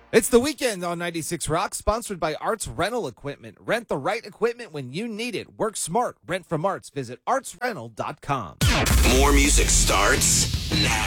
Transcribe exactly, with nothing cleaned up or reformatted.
It's the weekend on ninety-six Rock, sponsored by Arts Rental Equipment. Rent the right equipment when you need it. Work smart. Rent from Arts. Visit arts rental dot com. More music starts now.